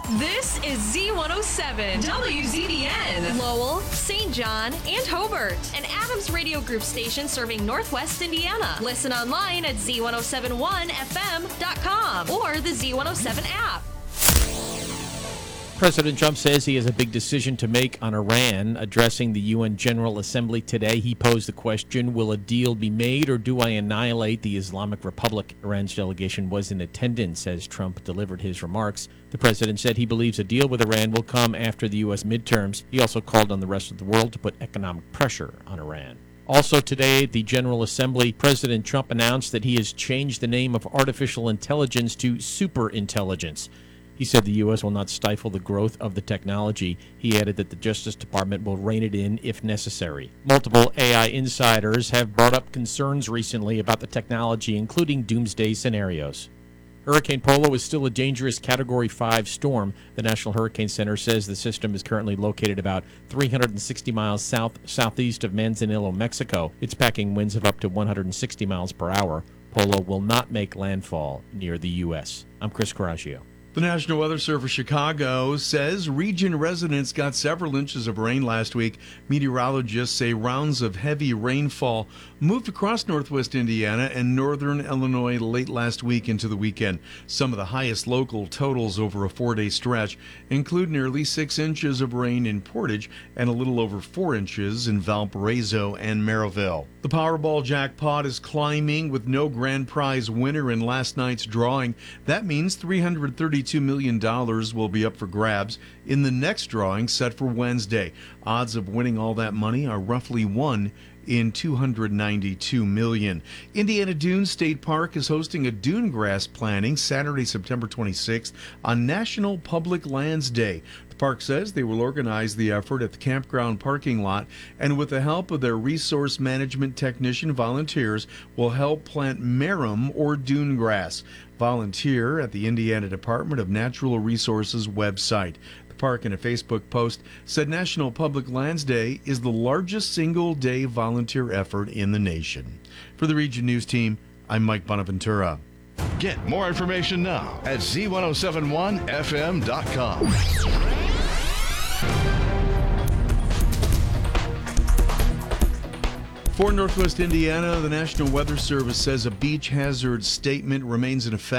This is Z107, WZBN, Lowell, St. John, and Hobart, an Adams Radio Group station serving Northwest Indiana. Listen online at Z1071FM.com or the Z107 app. President Trump says he has a big decision to make on Iran. Addressing the UN General Assembly today, he posed the question, will a deal be made or do I annihilate the Islamic Republic? Iran's delegation was in attendance as Trump delivered his remarks. The president said he believes a deal with Iran will come after the U.S. midterms. He also called on the rest of the world to put economic pressure on Iran. Also today at the General Assembly, President Trump announced that he has changed the name of artificial intelligence to superintelligence. He said the U.S. will not stifle the growth of the technology. He added that the Justice Department will rein it in if necessary. Multiple AI insiders have brought up concerns recently about the technology, including doomsday scenarios. Hurricane Polo is still a dangerous Category 5 storm. The National Hurricane Center says the system is currently located about 360 miles southeast of Manzanillo, Mexico. It's packing winds of up to 160 miles per hour. Polo will not make landfall near the U.S. I'm Chris Coraggio. The National Weather Service Chicago says region residents got several inches of rain last week. Meteorologists say rounds of heavy rainfall moved across northwest Indiana and northern Illinois late last week into the weekend. Some of the highest local totals over a 4-day stretch include nearly 6 inches of rain in Portage and a little over 4 inches in Valparaiso and Maryville. The Powerball jackpot is climbing with no grand prize winner in last night's drawing. That means $332 million will be up for grabs in the next drawing set for Wednesday. Odds of winning all that money are roughly 1 in 292 million. Indiana Dunes State Park is hosting a dune grass planting Saturday, September 26th on National Public Lands Day. The park says they will organize the effort at the campground parking lot, and with the help of their resource management technician, volunteers will help plant marum or dune grass. Volunteer at the Indiana Department of Natural Resources website. The park, in a Facebook post, said National Public Lands Day is the largest single-day volunteer effort in the nation. For the Region News Team, I'm Mike Bonaventura. Get more information now at Z1071FM.com. For Northwest Indiana, the National Weather Service says a beach hazard statement remains in effect.